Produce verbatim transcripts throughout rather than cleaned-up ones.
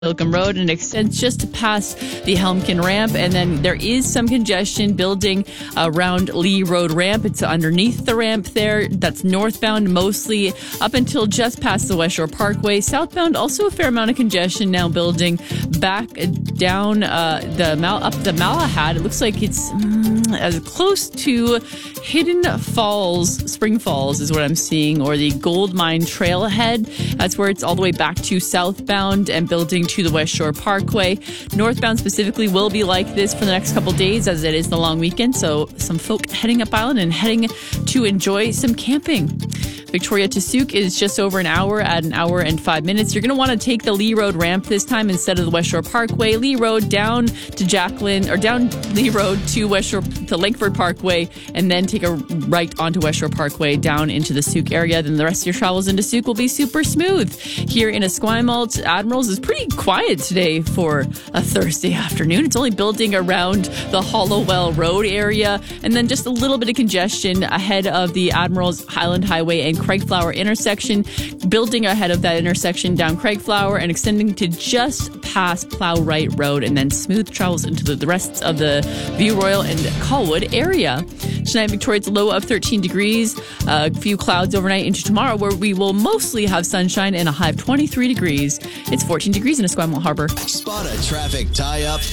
Ilcum Road and extends just past the Helmkin ramp, and then there is some congestion building around Lee Road ramp. It's underneath the ramp there. That's northbound mostly up until just past the West Shore Parkway. Southbound also a fair amount of congestion now building back down uh, the Mal- up the Malahad. It looks like it's mm, as close to Hidden Falls, Spring Falls is what I'm seeing, or the Gold Mine Trailhead. That's where it's all the way back to southbound and building to the West Shore Parkway. Northbound specifically will be like this for the next couple days as it is the long weekend. So some folk heading up island and heading to enjoy some camping. Victoria to Sooke is just over an hour at an hour and five minutes. You're going to want to take the Lee Road ramp this time instead of the West Shore Parkway. Lee Road down to Jacqueline, or down Lee Road to West Shore to Langford Parkway, and then take a right onto West Shore Parkway down into the Sooke area. Then the rest of your travels into Sooke will be super smooth. Here in Esquimalt, Admirals is pretty quiet today for a Thursday afternoon. It's only building around the Hollowell Road area, and then just a little bit of congestion ahead of the Admirals Highland Highway and Craigflower intersection, building ahead of that intersection down Craigflower and extending to just past Plowright Road, and then smooth travels into the, the rest of the View Royal and Colwood area. Tonight, Victoria, it's a low of thirteen degrees, a few clouds overnight into tomorrow, where we will mostly have sunshine and a high of twenty-three degrees. It's fourteen degrees in Esquimalt Harbor. Spot a traffic tie-up.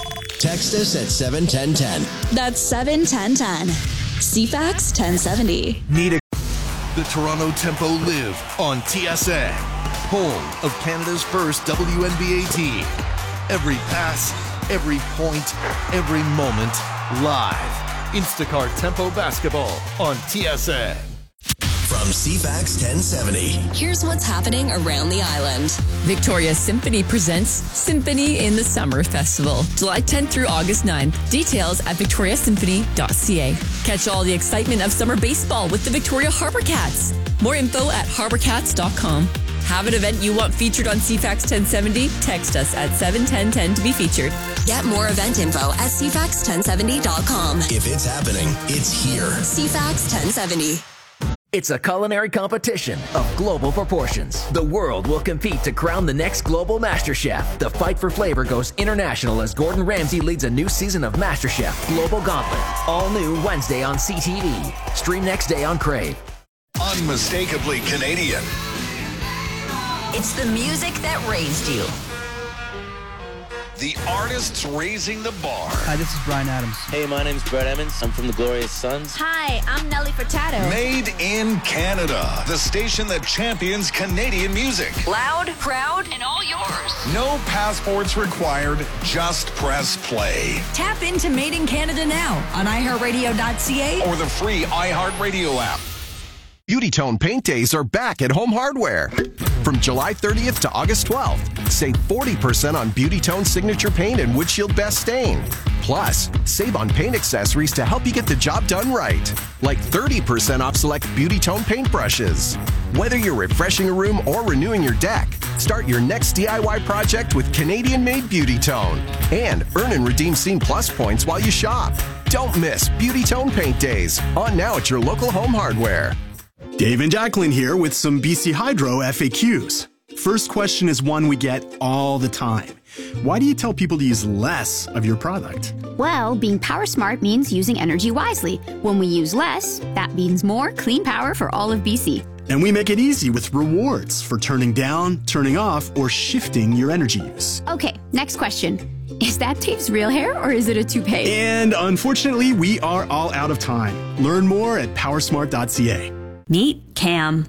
Text us at seven ten ten. That's seven ten ten. C FAX ten seventy. Need a The Toronto Tempo live on T S N, home of Canada's first W N B A team. Every pass, every point, every moment, live. Instacart Tempo Basketball on T S N. From C FAX ten seventy. Here's what's happening around the island. Victoria Symphony presents Symphony in the Summer Festival, July tenth through August ninth. Details at victoria symphony dot c a. Catch all the excitement of summer baseball with the Victoria Harbour Cats. More info at harbour cats dot com. Have an event you want featured on C FAX ten seventy? Text us at seven ten ten to be featured. Get more event info at c fax ten seventy dot com. If it's happening, it's here. C FAX ten seventy. It's a culinary competition of global proportions. The world will compete to crown the next global master chef. The fight for flavor goes international as Gordon Ramsay leads a new season of MasterChef Global Gauntlet. All new Wednesday on C T V. Stream next day on Crave. Unmistakably Canadian. It's the music that raised you. The artists raising the bar. Hi, this is Brian Adams. Hey, my name's Brett Emmons. I'm from the Glorious Sons. Hi, I'm Nelly Furtado. Made in Canada. The station that champions Canadian music. Loud, proud, and all yours. No passports required. Just press play. Tap into Made in Canada now on i heart radio dot c a Or the free iHeartRadio app. Beauty Tone Paint Days are back at Home Hardware. From July thirtieth to August twelfth, save forty percent on Beauty Tone Signature Paint and Windshield Best Stain. Plus, save on paint accessories to help you get the job done right, like thirty percent off select Beauty Tone paint brushes. Whether you're refreshing a room or renewing your deck, start your next D I Y project with Canadian-made Beauty Tone and earn and redeem Scene Plus points while you shop. Don't miss Beauty Tone Paint Days, on now at your local Home Hardware. Dave and Jacqueline here with some B C Hydro F A Qs. First question is one we get all the time. Why do you tell people to use less of your product? Well, being power smart means using energy wisely. When we use less, that means more clean power for all of B C. And we make it easy with rewards for turning down, turning off, or shifting your energy use. Okay, next question. Is that Dave's real hair or is it a toupee? And unfortunately, we are all out of time. Learn more at power smart dot c a. Meet Cam.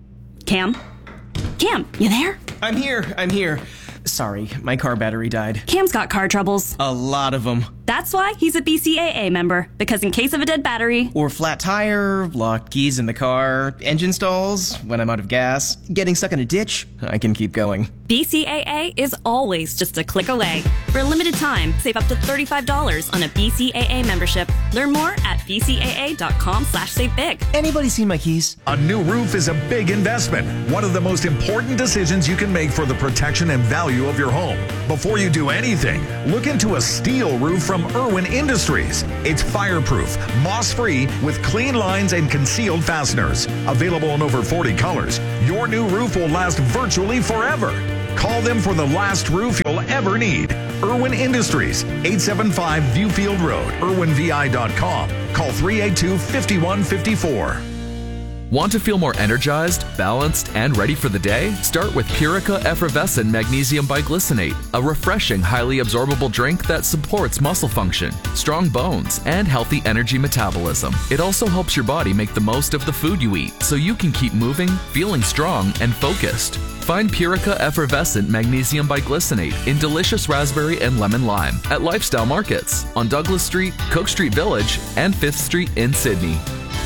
Cam? Cam, you there? I'm here, I'm here. Sorry, my car battery died. Cam's got car troubles. A lot of them. That's why he's a B C A A member, because in case of a dead battery, or flat tire, locked keys in the car, engine stalls, when I'm out of gas, getting stuck in a ditch, I can keep going. B C A A is always just a click away. For a limited time, save up to thirty-five dollars on a B C A A membership. Learn more at b c a a dot com slash save big. Anybody seen my keys? A new roof is a big investment. One of the most important decisions you can make for the protection and value of your home. Before you do anything, look into a steel roof from Irwin Industries. It's fireproof, moss-free, with clean lines and concealed fasteners. Available in over forty colors, your new roof will last virtually forever. Call them for the last roof you'll ever need. Irwin Industries, eight seven five Viewfield Road, irwin v i dot com. Call three eight two, five one five four. Want to feel more energized, balanced, and ready for the day? Start with Purica Effervescent Magnesium Biglycinate, a refreshing, highly absorbable drink that supports muscle function, strong bones, and healthy energy metabolism. It also helps your body make the most of the food you eat, so you can keep moving, feeling strong, and focused. Find Purica Effervescent Magnesium Biglycinate in delicious raspberry and lemon lime at Lifestyle Markets on Douglas Street, Cook Street Village, and fifth Street in Sydney.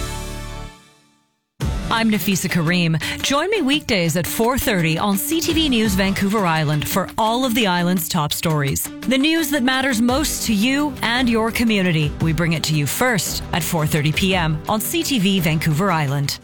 I'm Nafisa Kareem. Join me weekdays at four thirty on C T V News Vancouver Island for all of the island's top stories. The news that matters most to you and your community. We bring it to you first at four thirty p.m. on C T V Vancouver Island.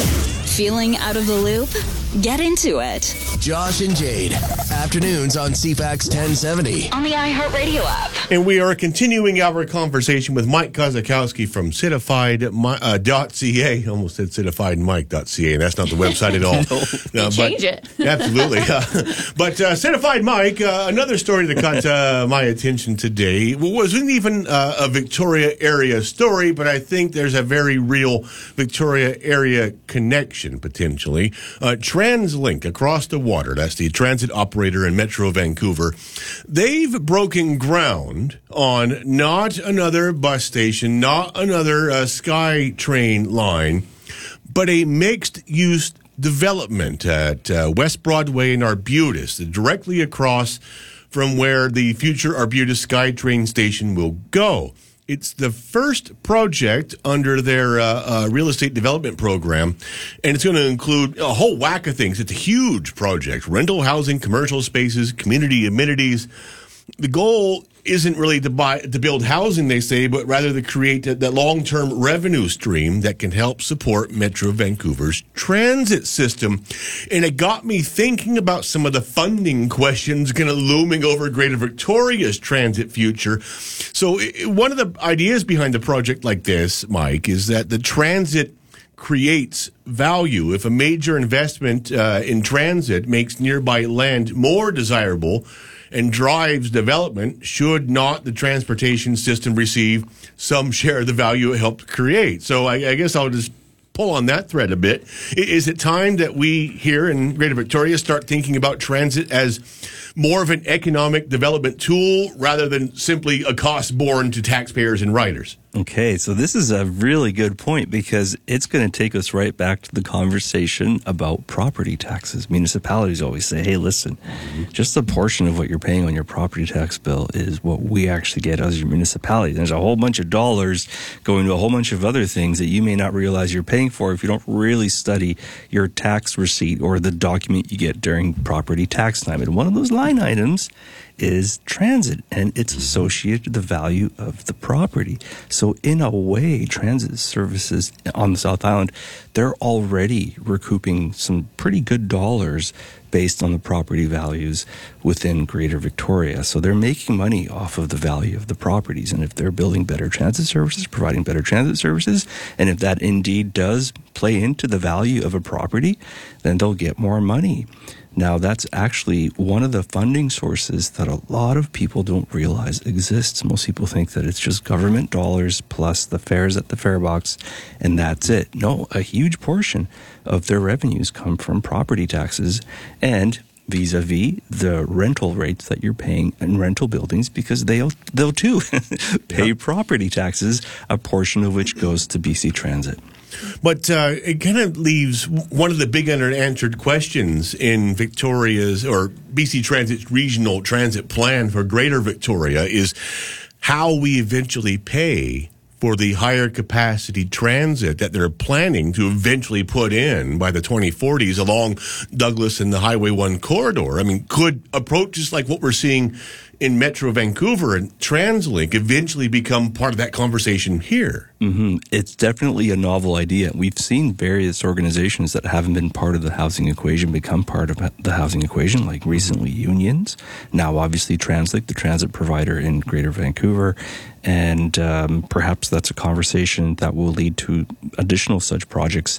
Feeling out of the loop? Get into it. Josh and Jade, afternoons on C FAX ten seventy. On the iHeartRadio app. And we are continuing our conversation with Mike Kozakowski from Citified dot c a. Almost said Citified Mike dot c a, and that's not the website at all. no, uh, change it. Absolutely. Uh, but uh, Citified Mike, uh, another story that caught uh, my attention today wasn't even uh, a Victoria area story, but I think there's a very real Victoria area connection, potentially. Uh, TransLink across the water, that's the transit operator in Metro Vancouver, they've broken ground on not another bus station, not another uh, SkyTrain line, but a mixed-use development at uh, West Broadway in Arbutus, directly across from where the future Arbutus SkyTrain station will go. It's the first project under their uh, uh, real estate development program, and it's going to include a whole whack of things. It's a huge project. Rental housing, commercial spaces, community amenities. The goal isn't really to buy to build housing, they say, but rather to create that, that long-term revenue stream that can help support Metro Vancouver's transit system. And it got me thinking about some of the funding questions kind of looming over Greater Victoria's transit future. So it, one of the ideas behind a project like this, Mike, is that the transit creates value. If a major investment uh, in transit makes nearby land more desirable and drives development, should not the transportation system receive some share of the value it helped create? So I, I guess I'll just pull on that thread a bit. Is it time that we here in Greater Victoria start thinking about transit as more of an economic development tool rather than simply a cost borne to taxpayers and riders? Okay, so this is a really good point because it's going to take us right back to the conversation about property taxes. Municipalities always say, hey, listen, mm-hmm. just a portion of what you're paying on your property tax bill is what we actually get as your municipality. There's a whole bunch of dollars going to a whole bunch of other things that you may not realize you're paying for if you don't really study your tax receipt or the document you get during property tax time. And one of those line items is transit, and it's associated to the value of the property. So in a way, transit services on the South Island, they're already recouping some pretty good dollars based on the property values within Greater Victoria. So they're making money off of the value of the properties. And if they're building better transit services, providing better transit services, and if that indeed does play into the value of a property, then they'll get more money. Now, that's actually one of the funding sources that a lot of people don't realize exists. Most people think that it's just government dollars plus the fares at the fare box, and that's it. No, a huge portion of their revenues come from property taxes and vis-a-vis the rental rates that you're paying in rental buildings, because they'll, they'll too pay property taxes, a portion of which goes to B C Transit. But uh, it kind of leaves one of the big unanswered questions in Victoria's or B C Transit's regional transit plan for Greater Victoria is how we eventually pay for the higher capacity transit that they're planning to eventually put in by the twenty forties along Douglas and the Highway one corridor. I mean, could approaches like what we're seeing in Metro Vancouver and TransLink eventually become part of that conversation here? Mm-hmm. It's definitely a novel idea. We've seen various organizations that haven't been part of the housing equation become part of the housing equation, like recently unions. Now, obviously, TransLink, the transit provider in Greater Vancouver. And um, perhaps that's a conversation that will lead to additional such projects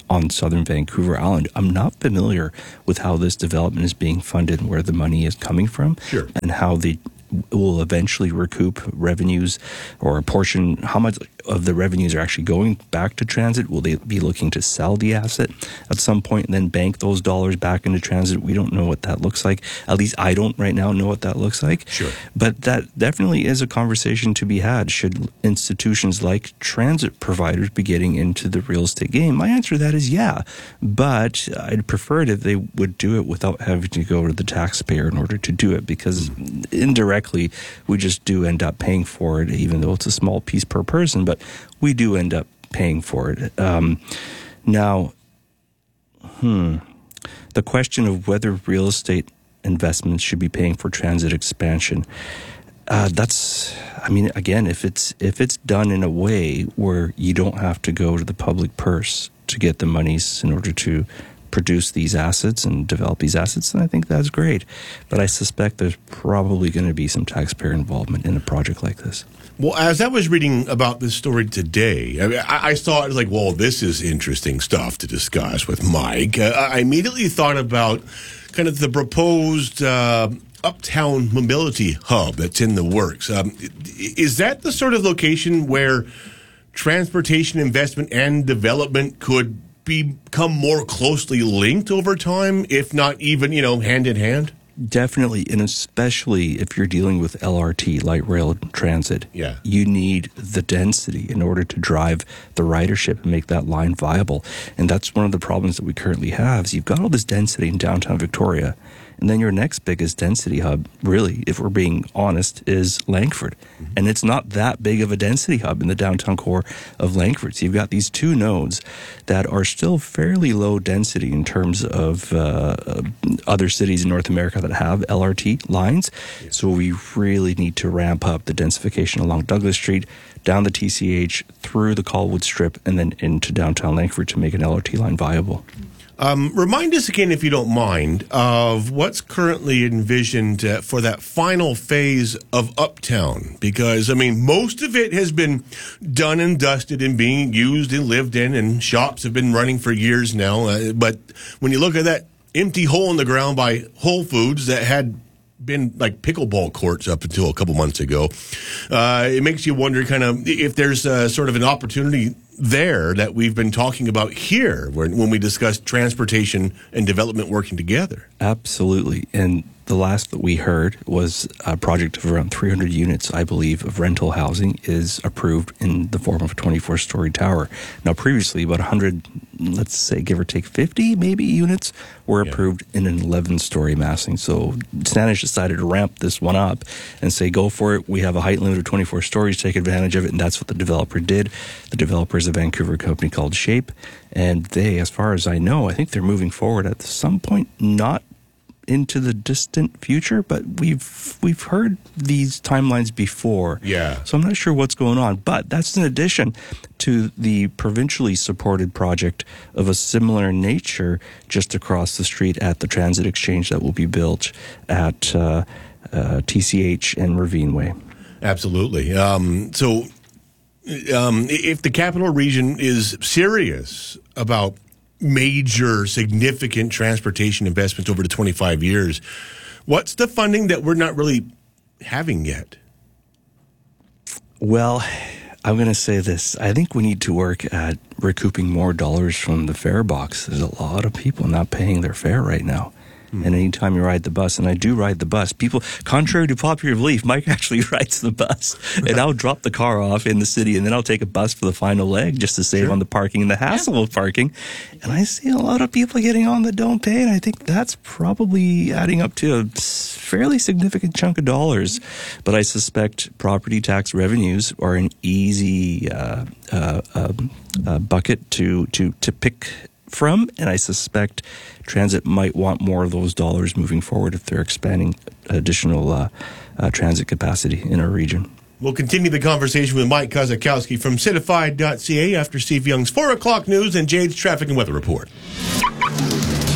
on southern Vancouver Island. I'm not familiar with how this development is being funded and where the money is coming from, sure. and how they will eventually recoup revenues or a portion, how much of the revenues are actually going back to transit. Will they be looking to sell the asset at some point and then bank those dollars back into transit? We don't know what that looks like. At least I don't right now know what that looks like. Sure. But that definitely is a conversation to be had. Should institutions like transit providers be getting into the real estate game? My answer to that is yeah. But I'd prefer it if they would do it without having to go to the taxpayer in order to do it, because indirectly we just do end up paying for it, even though it's a small piece per person, but we do end up paying for it. Um, now, hmm, the question of whether real estate investments should be paying for transit expansion, uh, that's, I mean, again, if it's if it's done in a way where you don't have to go to the public purse to get the monies in order to produce these assets and develop these assets, then I think that's great. But I suspect there's probably going to be some taxpayer involvement in a project like this. Well, as I was reading about this story today, I, mean, I, I saw it as like, well, this is interesting stuff to discuss with Mike. Uh, I immediately thought about kind of the proposed uh, uptown mobility hub that's in the works. Um, is that the sort of location where transportation investment and development could become more closely linked over time, if not even, you know, hand in hand? Definitely, and especially if you're dealing with L R T, light rail transit. Yeah. You need the density in order to drive the ridership and make that line viable. And that's one of the problems that we currently have. Is you've got all this density in downtown Victoria, and then your next biggest density hub, really, if we're being honest, is Langford. Mm-hmm. And it's not that big of a density hub in the downtown core of Langford. So you've got these two nodes that are still fairly low density in terms of uh, other cities in North America that have L R T lines. Yeah. So we really need to ramp up the densification along Douglas Street, down the T C H, through the Colwood Strip, and then into downtown Langford to make an L R T line viable. Um, remind us again, if you don't mind, of what's currently envisioned uh, for that final phase of Uptown. Because, I mean, most of it has been done and dusted and being used and lived in, and shops have been running for years now. Uh, but when you look at that empty hole in the ground by Whole Foods that had been like pickleball courts up until a couple months ago, uh, it makes you wonder kind of if there's uh, sort of an opportunity there that we've been talking about here when, when we discuss transportation and development working together. Absolutely. And the last that we heard was a project of around three hundred units, I believe, of rental housing is approved in the form of a twenty-four story tower. Now, previously, about one hundred, let's say, give or take fifty, maybe, units were yeah. approved in an eleven story massing. So Saanich decided to ramp this one up and say, go for it. We have a height limit of twenty-four stories, take advantage of it. And that's what the developer did. The developer is a Vancouver company called Shape. And they, as far as I know, I think they're moving forward at some point, not into the distant future, but we've we've heard these timelines before. Yeah. So I'm not sure what's going on, but that's in addition to the provincially supported project of a similar nature just across the street at the Transit Exchange that will be built at uh, uh, T C H and Ravine Way. Absolutely. Um, so um, if the Capital Region is serious about major, significant transportation investments over the twenty-five years, what's the funding that we're not really having yet? Well, I'm going to say this. I think we need to work at recouping more dollars from the fare box. There's a lot of people not paying their fare right now. Hmm. And anytime you ride the bus, and I do ride the bus, people, contrary to popular belief, Mike actually rides the bus. And I'll drop the car off in the city, and then I'll take a bus for the final leg just to save sure. on the parking and the hassle yeah. of parking. And I see a lot of people getting on that don't pay, and I think that's probably adding up to a fairly significant chunk of dollars. But I suspect property tax revenues are an easy uh, uh, uh, uh, bucket to, to, to pick from, and I suspect transit might want more of those dollars moving forward if they're expanding additional uh, uh, transit capacity in our region. We'll continue the conversation with Mike Kozakowski from Citified dot C A after Steve Young's four o'clock news and Jade's traffic and weather report.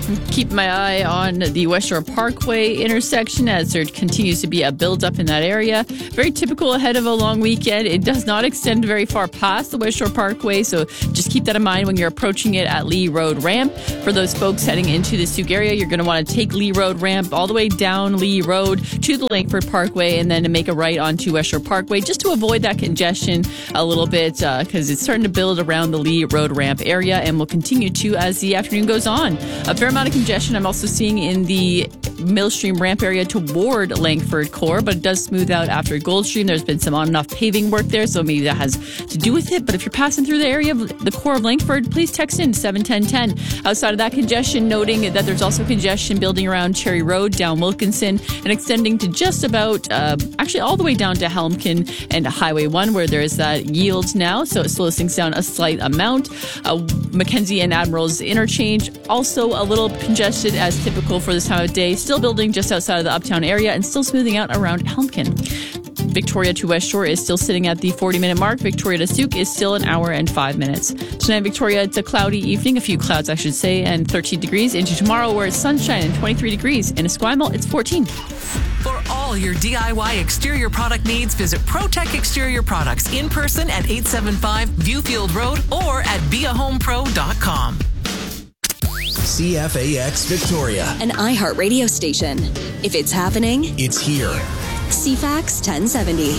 I'm keeping my eye on the West Shore Parkway intersection as there continues to be a buildup in that area. Very typical ahead of a long weekend. It does not extend very far past the West Shore Parkway, so just keep that in mind when you're approaching it at Lee Road Ramp. For those folks heading into the Sooke area, you're going to want to take Lee Road Ramp all the way down Lee Road to the Langford Parkway and then to make a right onto West Shore Parkway just to avoid that congestion a little bit because uh, it's starting to build around the Lee Road Ramp area and will continue to as the afternoon goes on. A fair amount of congestion I'm also seeing in the Millstream Ramp area toward Langford Core, but it does smooth out after Goldstream. There's been some on and off paving work there, so maybe that has to do with it. But if you're passing through the area of the core of Langford, please text in seven ten ten. Outside of that congestion, noting that there's also congestion building around Cherry Road down Wilkinson and extending to just about, uh, actually all the way down to Helmkin and Highway one, where there is that yield now, so it slows things down a slight amount. Uh, Mackenzie and Admiral's interchange, also a little congested as typical for this time of day. Still building just outside of the uptown area and still smoothing out around Helmkin. Victoria to West Shore is still sitting at the forty-minute mark. Victoria to Sooke is still an hour and five minutes. Tonight, Victoria, it's a cloudy evening, a few clouds, I should say, and thirteen degrees. Into tomorrow, where it's sunshine and twenty-three degrees. In Esquimalt, it's fourteen. For all your D I Y exterior product needs, visit ProTech Exterior Products in person at eight seventy-five Viewfield Road or at be a home pro dot com. C F A X Victoria, an iHeart radio station. If it's happening, it's here. C FAX ten seventy.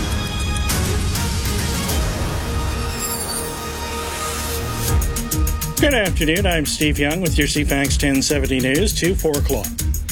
Good afternoon. I'm Steve Young with your C FAX ten seventy news to four o'clock.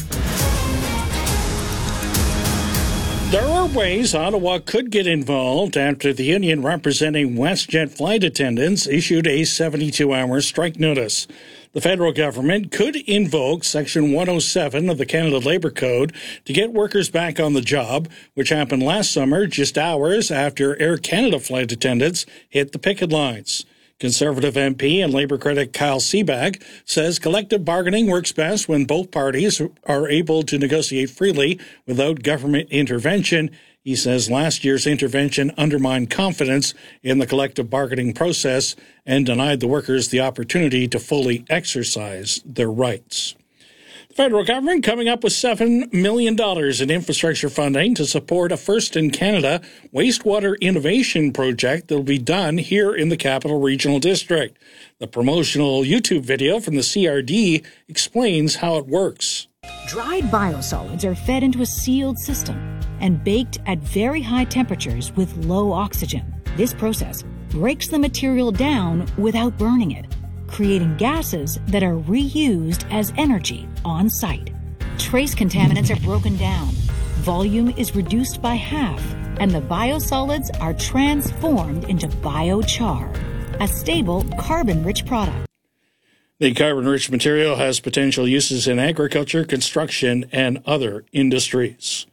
There are ways Ottawa could get involved after the union representing WestJet flight attendants issued a seventy-two hour strike notice. The federal government could invoke Section one oh seven of the Canada Labour Code to get workers back on the job, which happened last summer just hours after Air Canada flight attendants hit the picket lines. Conservative M P and Labour critic Kyle Seabag says collective bargaining works best when both parties are able to negotiate freely without government intervention. He says last year's intervention undermined confidence in the collective bargaining process and denied the workers the opportunity to fully exercise their rights. The federal government coming up with seven million dollars in infrastructure funding to support a first-in-Canada wastewater innovation project that will be done here in the Capital Regional District. The promotional YouTube video from the C R D explains how it works. Dried biosolids are fed into a sealed system and baked at very high temperatures with low oxygen. This process breaks the material down without burning it, creating gases that are reused as energy on site. Trace contaminants are broken down, volume is reduced by half, and the biosolids are transformed into biochar, a stable carbon-rich product. The carbon-rich material has potential uses in agriculture, construction, and other industries.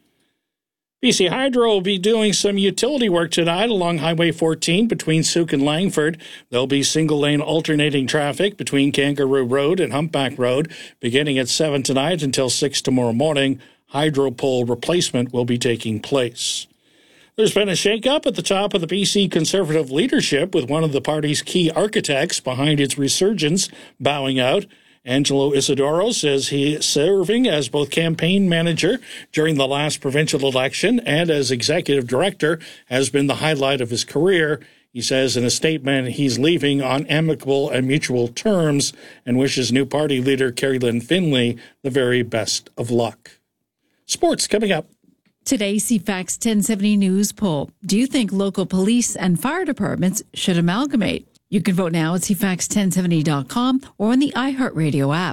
B C Hydro will be doing some utility work tonight along Highway fourteen between Sooke and Langford. There'll be single-lane alternating traffic between Kangaroo Road and Humpback Road beginning at seven tonight until six tomorrow morning. Hydro pole replacement will be taking place. There's been a shake-up at the top of the B C Conservative leadership with one of the party's key architects behind its resurgence bowing out. Angelo Isidoro says he is serving as both campaign manager during the last provincial election and as executive director has been the highlight of his career. He says in a statement he's leaving on amicable and mutual terms and wishes new party leader Kerry Lynn Finley the very best of luck. Sports coming up. Today's C FAX ten seventy News poll. Do you think local police and fire departments should amalgamate? You can vote now at C FAX ten seventy dot com or on the iHeartRadio app.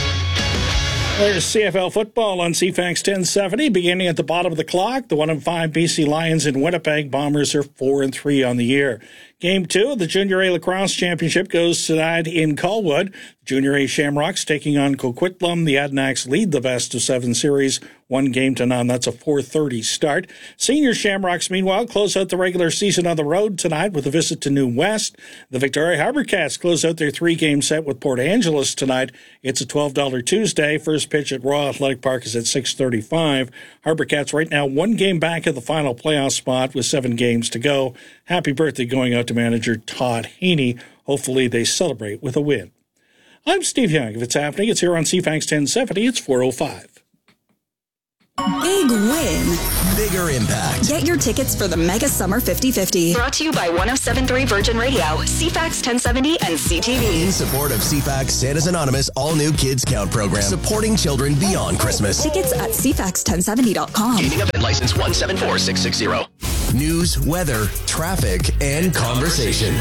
There's C F L football on C FAX ten seventy. Beginning at the bottom of the clock, the one and five B C Lions in Winnipeg Bombers are four and three on the year. Game two of the Junior A Lacrosse Championship goes tonight in Colwood. Junior A Shamrocks taking on Coquitlam. The Adanacs lead the best of seven series, one game to none. That's a four thirty start. Senior Shamrocks, meanwhile, close out the regular season on the road tonight with a visit to New West. The Victoria Harbour Cats close out their three-game set with Port Angeles tonight. It's a twelve dollars Tuesday. First pitch at Royal Athletic Park is at six thirty-five. Harbour Cats right now one game back of the final playoff spot with seven games to go. Happy birthday going out to manager Todd Haney. Hopefully they celebrate with a win. I'm Steve Young. If it's happening, it's here on C FAX ten seventy. It's four oh five. Big win. Bigger impact. Get your tickets for the Mega Summer fifty fifty. Brought to you by one oh seven point three Virgin Radio, C FAX ten seventy, and C T V. In support of C FAX Santa's Anonymous all-new Kids Count program, supporting children beyond Christmas. Tickets at C FAX ten seventy dot com. Gaming event license one seven four six six zero. News, weather, traffic, and conversation.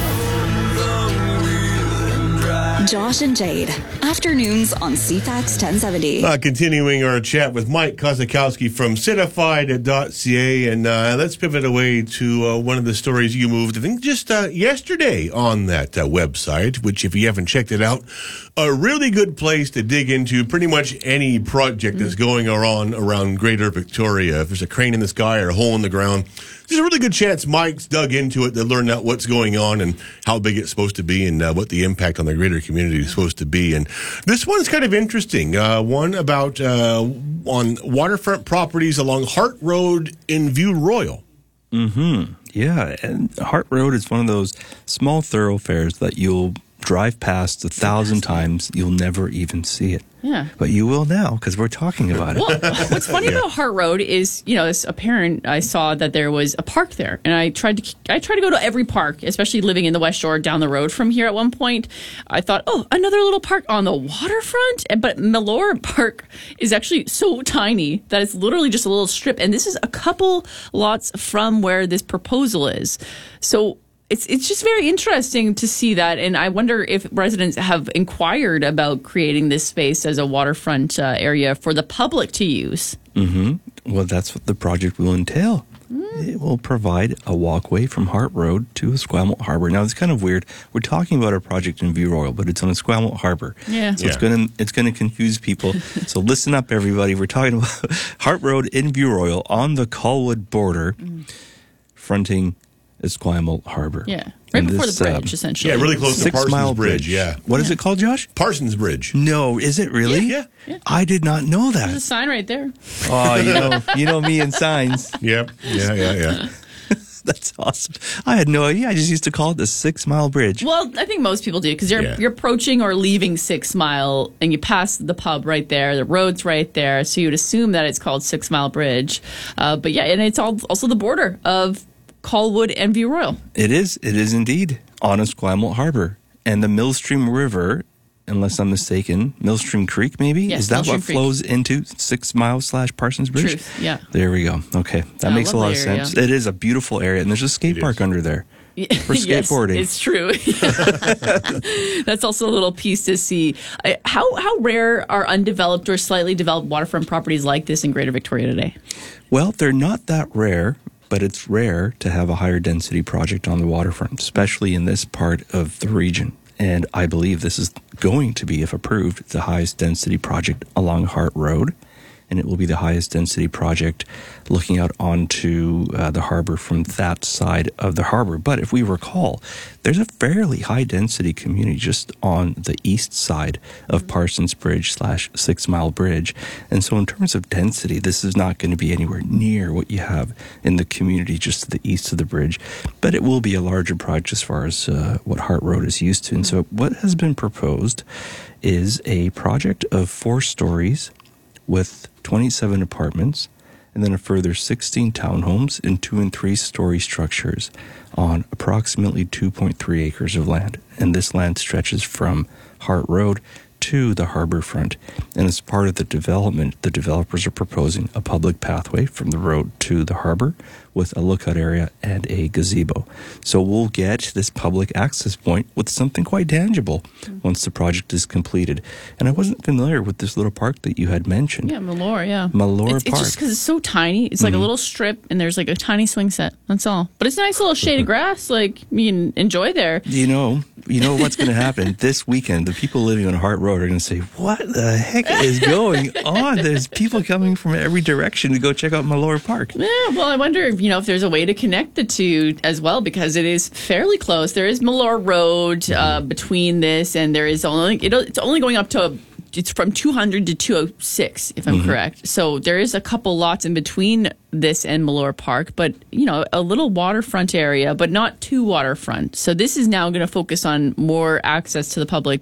Josh and Jade, afternoons on C FAX ten seventy. Uh, continuing our chat with Mike Kozakowski from Citified dot C A, and uh, let's pivot away to uh, one of the stories you moved, I think, just uh, yesterday on that uh, website, which, if you haven't checked it out, a really good place to dig into pretty much any project that's going on around Greater Victoria. If there's a crane in the sky or a hole in the ground, there's a really good chance Mike's dug into it to learn out what's going on and how big it's supposed to be and uh, what the impact on the greater community is supposed to be. And this one's kind of interesting. Uh, one about uh, on waterfront properties along Hart Road in View Royal. Mm-hmm. Yeah, and Hart Road is one of those small thoroughfares that you'll drive past a thousand times, you'll never even see it. Yeah. But you will now, because we're talking about it. Well, what's funny yeah. about Hart Road is, you know, as a parent, I saw that there was a park there, and I tried to I tried to go to every park, especially living in the West Shore down the road from here at one point. I thought, oh, another little park on the waterfront? But Melora Park is actually so tiny that it's literally just a little strip, and this is a couple lots from where this proposal is. So It's it's just very interesting to see that, and I wonder if residents have inquired about creating this space as a waterfront uh, area for the public to use. Mm-hmm. Well, that's what the project will entail. Mm. It will provide a walkway from Hart Road to Esquimalt Harbor. Now, it's kind of weird. We're talking about a project in View Royal, but it's on Esquimalt Harbor. Yeah. So yeah. it's going to it's going to confuse people. So listen up, everybody. We're talking about Hart Road in View Royal on the Colwood border, mm. fronting Esquimalt Harbor. Yeah. Right before this, the bridge, um, essentially. Yeah, really close to Six Parsons Mile Bridge. Bridge. Yeah. What yeah. is it called, Josh? Parsons Bridge. No, is it really? Yeah. yeah. yeah. I did not know that. There's a sign right there. Oh, you know, you know me and signs. Yep. Yeah, yeah, yeah. That's awesome. I had no idea. I just used to call it the Six Mile Bridge. Well, I think most people do because you're Yeah. you're approaching or leaving Six Mile, and you pass the pub right there. The road's right there, so you'd assume that it's called Six Mile Bridge. Uh, but yeah, and it's all, also the border of Colwood and View Royal. It is. It is indeed on Esquimalt Harbor. And the Millstream River, unless I'm mistaken, Millstream Creek maybe? Yes, is that Millstream what Creek. flows into Six Mile slash Parsons Bridge? Truth, yeah. There we go. Okay. That Yeah, makes a lot of lovely area. sense. It is a beautiful area. And there's a skate It park is. under there for Yes, skateboarding. it's true. That's also a little piece to see. I- How how rare are undeveloped or slightly developed waterfront properties like this in Greater Victoria today? Well, they're not that rare, but it's rare to have a higher density project on the waterfront, especially in this part of the region. And I believe this is going to be, if approved, the highest density project along Hart Road. And it will be the highest density project looking out onto uh, the harbor from that side of the harbor. But if we recall, there's a fairly high density community just on the east side of Parsons Bridge slash Six Mile Bridge. And so in terms of density, this is not going to be anywhere near what you have in the community just to the east of the bridge. But it will be a larger project as far as uh, what Hart Road is used to. And so what has been proposed is a project of four stories with twenty-seven apartments, and then a further sixteen townhomes and two and three story structures on approximately two point three acres of land. And this land stretches from Hart Road to the harbor front. And as part of the development, the developers are proposing a public pathway from the road to the harbor with a lookout area and a gazebo. So we'll get this public access point with something quite tangible mm-hmm. once the project is completed. And I wasn't familiar with this little park that you had mentioned. Yeah, Melora, yeah. Melora it's, Park. It's just because it's so tiny. It's like mm-hmm. a little strip, and there's like a tiny swing set. That's all. But it's a nice little shade of grass, like you can enjoy there. You know, you know what's going to happen this weekend? The people living on Hart Road are going to say, "What the heck is going on?" There's people coming from every direction to go check out Melora Park. Yeah, well, I wonder if you know if there's a way to connect the two as well, because it is fairly close. There is Melora Road uh, between this, and there is only it, it's only going up to. It's from two hundred to two oh six, if I'm mm-hmm. correct. So there is a couple lots in between this and Melora Park, but, you know, a little waterfront area, but not too waterfront. So this is now going to focus on more access to the public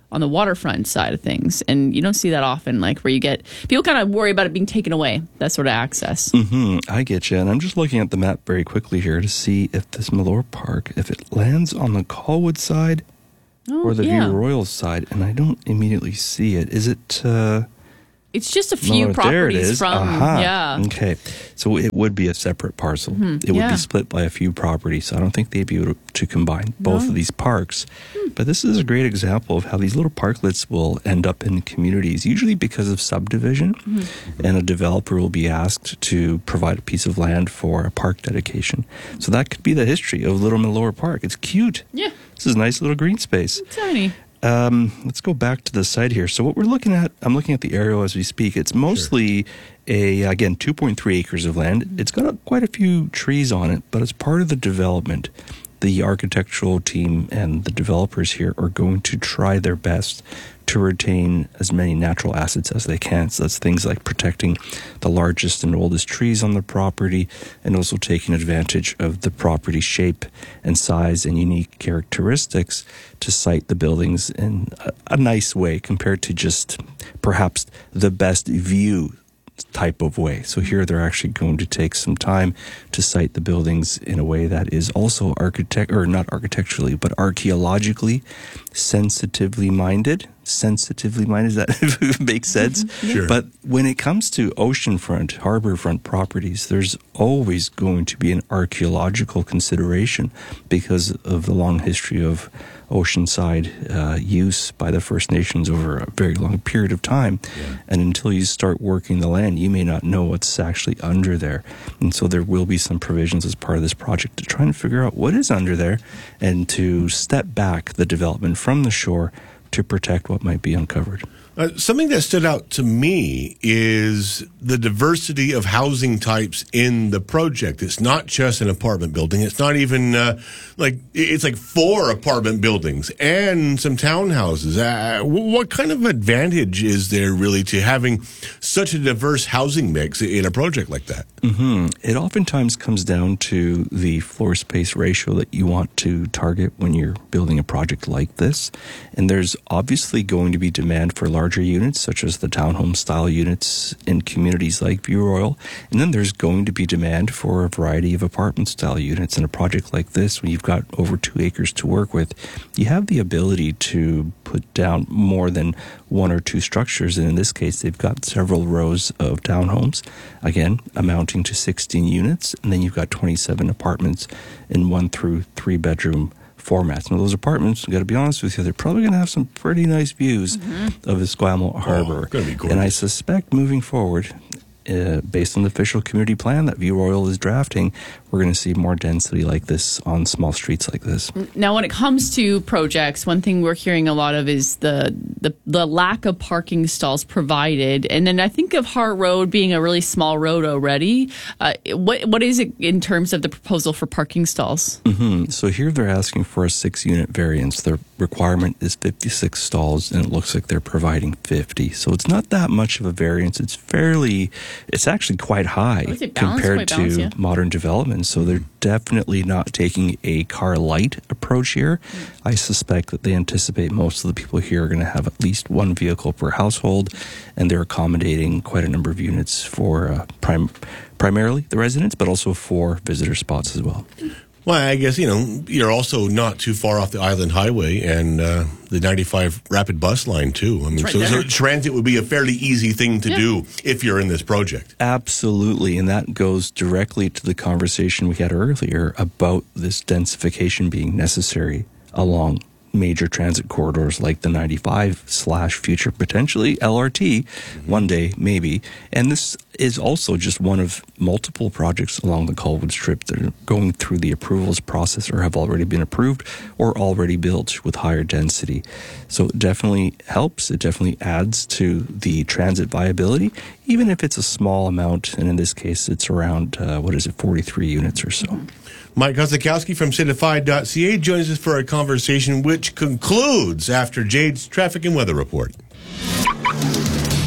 on the waterfront side of things. And you don't see that often, like where you get people kind of worry about it being taken away, that sort of access. Mm-hmm. I get you. And I'm just looking at the map very quickly here to see if this Malheur Park, if it lands on the Colwood side oh, or the yeah. View Royal side. And I don't immediately see it. Is it... Uh, It's just a few no, properties there it is. from, Aha. yeah. Okay. So it would be a separate parcel. Mm-hmm. It would Yeah. be split by a few properties. So I don't think they'd be able to combine both No. of these parks. But this is a great example of how these little parklets will end up in communities, usually because of subdivision. Mm-hmm. And a developer will be asked to provide a piece of land for a park dedication. So that could be the history of Little Malheur Park. It's cute. Yeah. This is a nice little green space. Tiny. Um, let's go back to the site here. So what we're looking at, I'm looking at the aerial as we speak. It's mostly a, again, two point three acres of land. It's got a, quite a few trees on it, but as part of the development, the architectural team and the developers here are going to try their best to retain as many natural assets as they can. So that's things like protecting the largest and oldest trees on the property and also taking advantage of the property shape and size and unique characteristics to site the buildings in a, a nice way compared to just perhaps the best view type of way. So here they're actually going to take some time to site the buildings in a way that is also architect or not architecturally, but archaeologically sensitively minded. Sensitively minded, does that make sense? Mm-hmm. Sure. But when it comes to oceanfront, harborfront properties, there's always going to be an archaeological consideration because of the long history of oceanside uh, use by the First Nations over a very long period of time. Yeah. And until you start working the land, you may not know what's actually under there. And so there will be some provisions as part of this project to try and figure out what is under there and to step back the development from the shore to protect what might be uncovered. Uh, something that stood out to me is the diversity of housing types in the project. It's not just an apartment building. It's not even uh, like it's like four apartment buildings and some townhouses. Uh, what kind of advantage is there really to having such a diverse housing mix in a project like that? Mm-hmm. It oftentimes comes down to the floor space ratio that you want to target when you're building a project like this. And there's obviously going to be demand for larger units, such as the townhome style units in communities like View Royal. And then there's going to be demand for a variety of apartment style units. In a project like this, when you've got over two acres to work with, you have the ability to put down more than one or two structures. And in this case, they've got several rows of townhomes, again, amounting to sixteen units. And then you've got twenty-seven apartments in one through three bedroom formats. Now, those apartments, I've got to be honest with you, they're probably going to have some pretty nice views mm-hmm. of Esquimalt Harbor. Oh, be and I suspect moving forward, uh, based on the official community plan that View Royal is drafting, we're going to see more density like this on small streets like this. Now, when it comes to projects, one thing we're hearing a lot of is the the, the lack of parking stalls provided. And then I think of Hart Road being a really small road already. Uh, what what is it in terms of the proposal for parking stalls? Mm-hmm. So here they're asking for a six-unit variance. Their requirement is fifty-six stalls, and it looks like they're providing fifty. So it's not that much of a variance. It's fairly, it's actually quite high compared quite to balanced, yeah. modern development. So they're definitely not taking a car light approach here. Mm. I suspect that they anticipate most of the people here are going to have at least one vehicle per household, and they're accommodating quite a number of units for uh, prim- primarily the residents, but also for visitor spots as well. Well, I guess, you know, you're also not too far off the Island Highway and uh, the ninety-five rapid bus line, too. I mean, right so, so transit would be a fairly easy thing to yeah. do if you're in this project. Absolutely. And that goes directly to the conversation we had earlier about this densification being necessary along major transit corridors like the ninety-five slash future potentially L R T mm-hmm. one day maybe. And this is also just one of multiple projects along the Colwood Strip that are going through the approvals process or have already been approved or already built with higher density. So it definitely helps. It definitely adds to the transit viability, even if it's a small amount. And in this case, it's around, uh, what is it, forty-three units or so. Mm-hmm. Mike Kosakowski from Cityfied dot C A joins us for a conversation which concludes after Jade's traffic and weather report.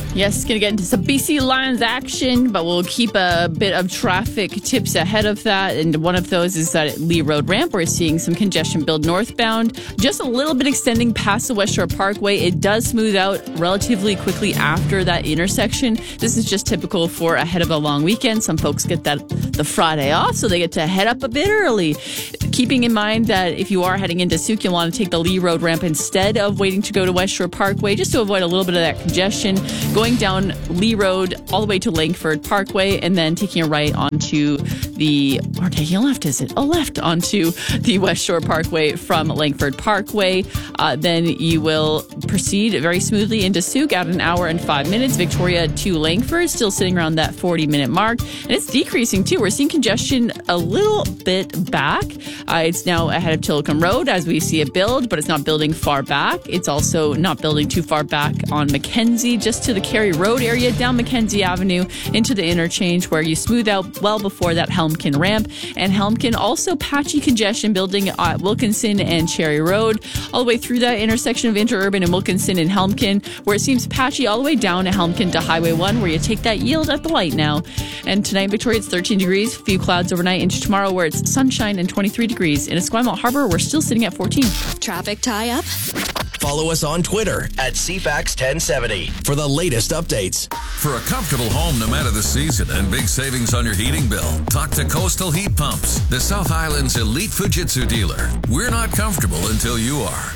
Yes, going to get into some B C Lions action, but we'll keep a bit of traffic tips ahead of that. And one of those is that at Lee Road Ramp, we're seeing some congestion build northbound, just a little bit extending past the West Shore Parkway. It does smooth out relatively quickly after that intersection. This is just typical for ahead of a long weekend. Some folks get that the Friday off, so they get to head up a bit early. Keeping in mind that if you are heading into Souk, you'll want to take the Lee Road Ramp instead of waiting to go to West Shore Parkway, just to avoid a little bit of that congestion. Going down Lee Road all the way to Langford Parkway, and then taking a right onto the, or taking a left, is it? A left onto the West Shore Parkway from Langford Parkway. Uh, then you will proceed very smoothly into Souk at an hour and five minutes. Victoria to Langford, still sitting around that forty minute mark. And it's decreasing too. We're seeing congestion a little bit back. Uh, it's now ahead of Tillicum Road as we see it build, but it's not building far back. It's also not building too far back on Mackenzie, just to the Cary Road area, down Mackenzie Avenue into the interchange where you smooth out well before that Helmkin ramp. And Helmkin also patchy congestion building at Wilkinson and Cherry Road, all the way through that intersection of Interurban and Wilkinson and Helmkin, where it seems patchy all the way down to Helmkin to Highway one, where you take that yield at the light now. And tonight in Victoria, it's thirteen degrees, few clouds overnight, into tomorrow where it's sunshine and twenty-three degrees. In Esquimalt Harbor, we're still sitting at fourteen. Traffic tie-up? Follow us on Twitter at C FAX ten seventy for the latest updates. For a comfortable home no matter the season and big savings on your heating bill, talk to Coastal Heat Pumps, the South Island's elite Fujitsu dealer. We're not comfortable until you are.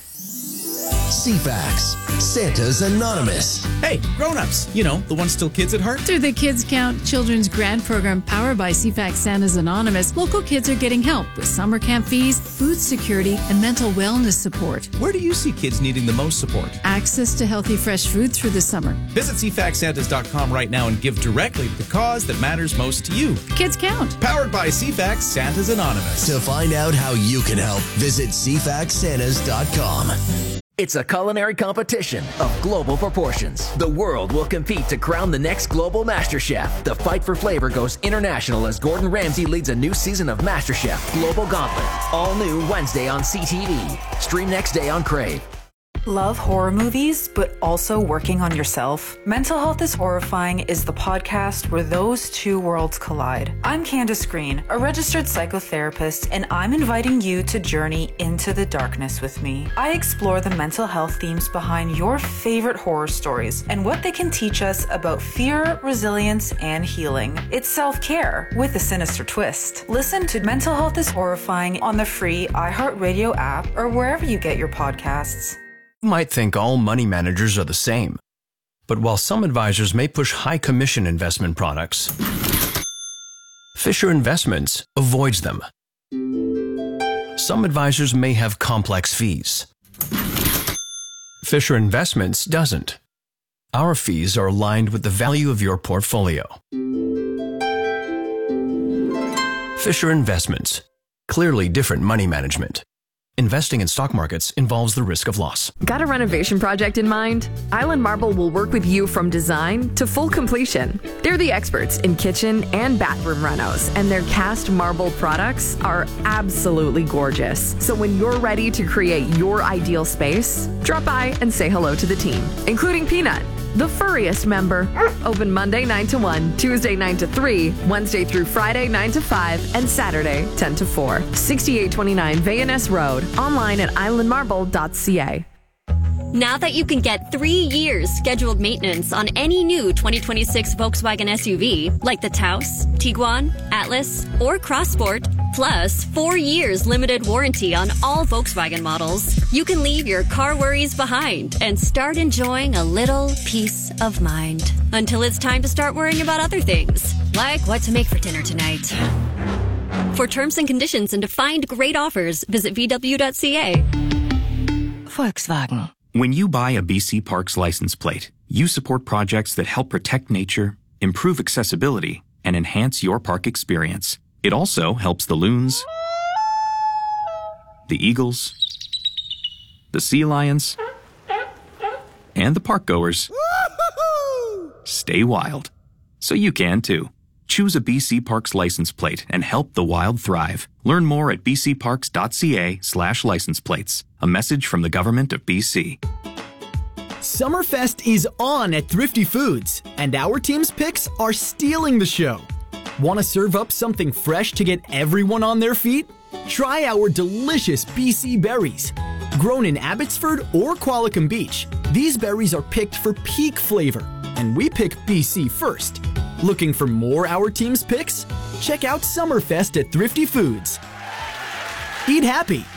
C FAX, Santa's Anonymous. Hey, grown-ups, you know, the ones still kids at heart. Through the Kids Count Children's Grant Program powered by C FAX Santa's Anonymous, local kids are getting help with summer camp fees, food security, and mental wellness support. Where do you see kids needing the most support? Access to healthy, fresh food through the summer. Visit C FAX Santas dot com right now and give directly to the cause that matters most to you. Kids Count. Powered by C FAX Santa's Anonymous. To find out how you can help, visit C FAX Santas dot com. It's a culinary competition of global proportions. The world will compete to crown the next global master chef. The fight for flavor goes international as Gordon Ramsay leads a new season of MasterChef Global Gauntlet. All new Wednesday on C T V. Stream next day on Crave. Love horror movies, but also working on yourself? Mental Health is Horrifying is the podcast where those two worlds collide. I'm Candace Green, a registered psychotherapist, and I'm inviting you to journey into the darkness with me. I explore the mental health themes behind your favorite horror stories and what they can teach us about fear, resilience, and healing. It's self-care with a sinister twist. Listen to Mental Health is Horrifying on the free iHeartRadio app or wherever you get your podcasts. You might think all money managers are the same, but while some advisors may push high commission investment products, Fisher Investments avoids them. Some advisors may have complex fees. Fisher Investments doesn't. Our fees are aligned with the value of your portfolio. Fisher Investments. Clearly different money management. Investing in stock markets involves the risk of loss. Got a renovation project in mind? Island Marble will work with you from design to full completion. They're the experts in kitchen and bathroom renos, and their cast marble products are absolutely gorgeous. So when you're ready to create your ideal space, drop by and say hello to the team, including Peanut, the furriest member. Open Monday nine to one, Tuesday nine to three, Wednesday through Friday nine to five, and Saturday ten to four. sixty-eight twenty-nine Van Ness Road. Online at island marble dot c a. Now that you can get three years scheduled maintenance on any new twenty twenty-six Volkswagen S U V, like the Taos, Tiguan, Atlas, or Crossport, plus four years limited warranty on all Volkswagen models, you can leave your car worries behind and start enjoying a little peace of mind. Until it's time to start worrying about other things, like what to make for dinner tonight. For terms and conditions and to find great offers, visit v w dot c a. Volkswagen. When you buy a B C Parks license plate, you support projects that help protect nature, improve accessibility, and enhance your park experience. It also helps the loons, the eagles, the sea lions, and the park goers stay wild. So you can too. Choose a B C Parks license plate and help the wild thrive. Learn more at b c parks dot c a slash license plates. A message from the government of B C. Summerfest is on at Thrifty Foods, and our team's picks are stealing the show. Want to serve up something fresh to get everyone on their feet? Try our delicious B C berries. Grown in Abbotsford or Qualicum Beach, these berries are picked for peak flavor, and we pick B C first. Looking for more our team's picks? Check out Summerfest at Thrifty Foods. Eat happy,